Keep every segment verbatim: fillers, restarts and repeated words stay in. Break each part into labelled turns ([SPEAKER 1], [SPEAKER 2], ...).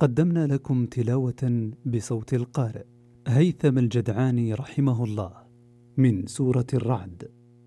[SPEAKER 1] قدمنا لكم تلاوة بصوت القارئ هيثم الجدعاني رحمه الله من سورة الرعد.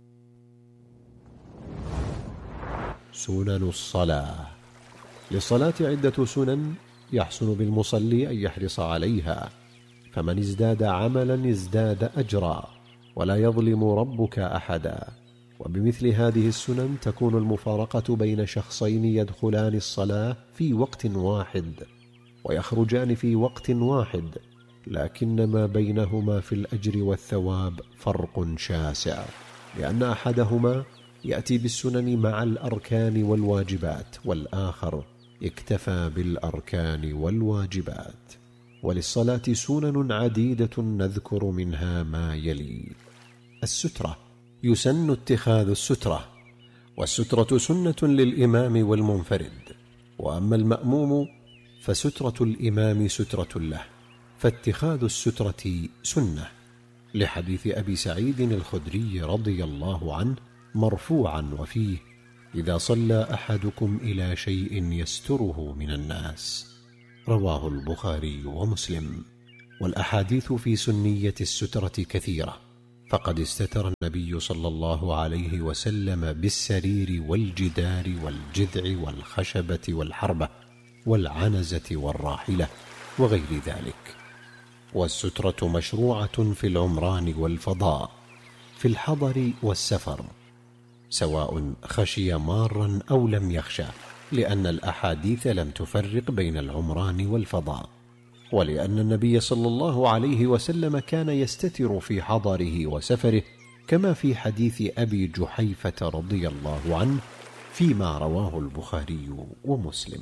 [SPEAKER 2] سنن الصلاة. للصلاة عدة سنن يحسن بالمصلي أن يحرص عليها، فمن ازداد عملا ازداد أجرا، ولا يظلم ربك أحدا. وبمثل هذه السنن تكون المفارقة بين شخصين يدخلان الصلاة في وقت واحد ويخرجان في وقت واحد، لكن ما بينهما في الأجر والثواب فرق شاسع، لأن أحدهما يأتي بالسنن مع الأركان والواجبات، والآخر اكتفى بالأركان والواجبات. وللصلاة سنن عديدة نذكر منها ما يلي: السترة، يسن اتخاذ السترة، والسترة سنة للإمام والمنفرد، وأما المأموم فسترة الإمام سترة له، فاتخاذ السترة سنة، لحديث أبي سعيد الخدري رضي الله عنه مرفوعا وفيه: إذا صلى أحدكم إلى شيء يستره من الناس، رواه البخاري ومسلم. والأحاديث في سنية السترة كثيرة، فقد استتر النبي صلى الله عليه وسلم بالسرير والجدار والجذع والخشبة والحربة والعنزة والراحلة وغير ذلك. والسترة مشروعة في العمران والفضاء، في الحضر والسفر، سواء خشي مارا أو لم يخشى، لأن الأحاديث لم تفرق بين العمران والفضاء، ولأن النبي صلى الله عليه وسلم كان يستتر في حضره وسفره، كما في حديث أبي جحيفة رضي الله عنه فيما رواه البخاري ومسلم.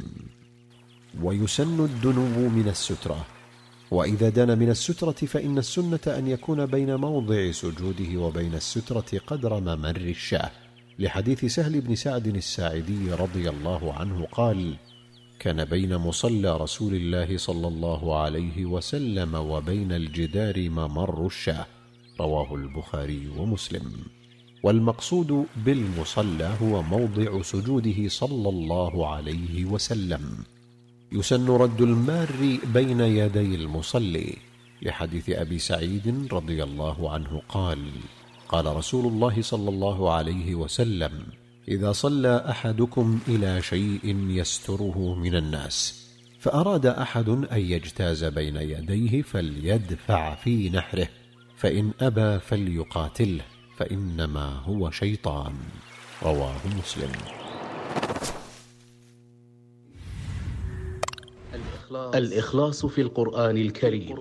[SPEAKER 2] ويسن الدنو من السترة، وإذا دنا من السترة فإن السنة أن يكون بين موضع سجوده وبين السترة قدر ممر الشاة، لحديث سهل بن سعد الساعدي رضي الله عنه قال: كان بين مصلى رسول الله صلى الله عليه وسلم وبين الجدار ممر الشاة، رواه البخاري ومسلم. والمقصود بالمصلى هو موضع سجوده صلى الله عليه وسلم. يسن رد المار بين يدي المصلي، لحديث أبي سعيد رضي الله عنه قال: قال رسول الله صلى الله عليه وسلم: إذا صلى أحدكم إلى شيء يستره من الناس، فأراد أحد أن يجتاز بين يديه فليدفع في نحره، فإن أبى فليقاتله، فإنما هو شيطان، رواه مسلم.
[SPEAKER 3] الإخلاص في القرآن الكريم.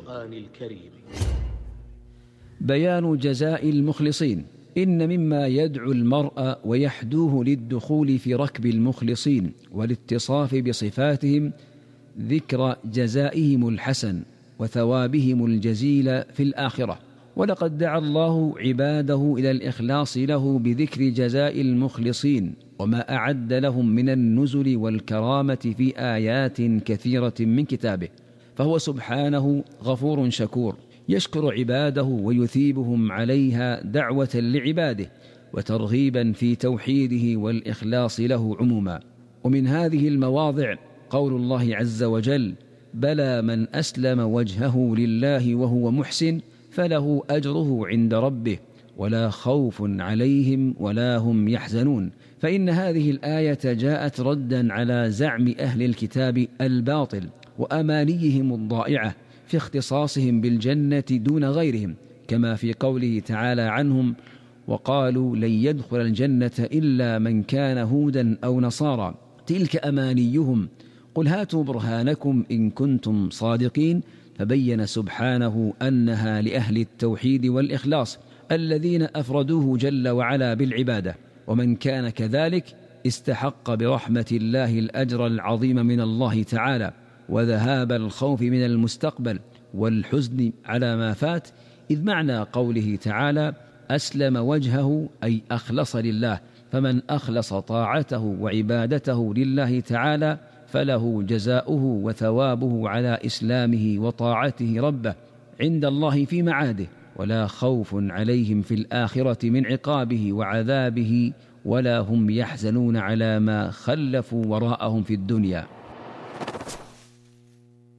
[SPEAKER 4] بيان جزاء المخلصين. إن مما يدعو المرء ويحدوه للدخول في ركب المخلصين والاتصاف بصفاتهم ذكر جزائهم الحسن وثوابهم الجزيل في الآخرة. ولقد دعا الله عباده إلى الإخلاص له بذكر جزاء المخلصين وما أعد لهم من النزل والكرامة في آيات كثيرة من كتابه، فهو سبحانه غفور شكور، يشكر عباده ويثيبهم عليها دعوة لعباده وترغيبا في توحيده والإخلاص له عموما. ومن هذه المواضع قول الله عز وجل: بلى من أسلم وجهه لله وهو محسن فله أجره عند ربه ولا خوف عليهم ولا هم يحزنون. فإن هذه الآية جاءت ردا على زعم أهل الكتاب الباطل وأمانيهم الضائعة في اختصاصهم بالجنة دون غيرهم، كما في قوله تعالى عنهم: وقالوا لن يدخل الجنة إلا من كان هودا أو نصارى تلك أمانيهم قل هاتوا برهانكم إن كنتم صادقين. فبين سبحانه أنها لأهل التوحيد والإخلاص الذين أفردوه جل وعلا بالعبادة، ومن كان كذلك استحق برحمة الله الأجر العظيم من الله تعالى وذهاب الخوف من المستقبل والحزن على ما فات. إذ معنى قوله تعالى أسلم وجهه أي أخلص لله، فمن أخلص طاعته وعبادته لله تعالى فله جزاؤه وثوابه على إسلامه وطاعته ربه عند الله في معاده، ولا خوف عليهم في الآخرة من عقابه وعذابه ولا هم يحزنون على ما خلفوا وراءهم في الدنيا.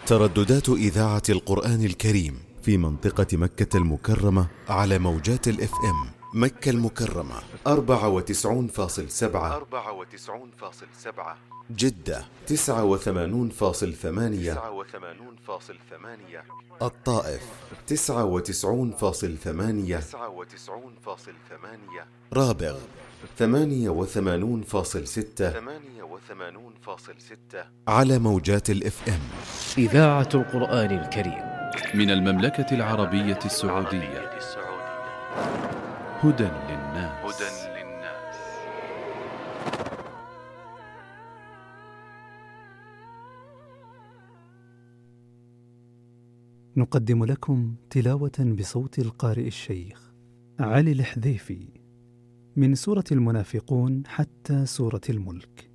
[SPEAKER 5] ترددات إذاعة القرآن الكريم في منطقة مكة المكرمة على موجات الاف ام مكة المكرمة أربعة وتسعون فاصل سبعة أربعة وتسعون فاصل سبعة جدة تسعة وثمانون فاصل ثمانية تسعة وثمانون فاصل ثمانية الطائف تسعة وتسعون فاصل ثمانية تسعة وتسعون فاصل ثمانية رابغ ثمانية وثمانون فاصل ستة ثمانية وثمانون فاصل ستة على موجات الاف ام.
[SPEAKER 3] إذاعة القرآن الكريم
[SPEAKER 6] من المملكة العربية السعودية. هدى للناس. هدى للناس.
[SPEAKER 1] نقدم لكم تلاوة بصوت القارئ الشيخ علي الحذيفي من سورة المنافقون حتى سورة الملك.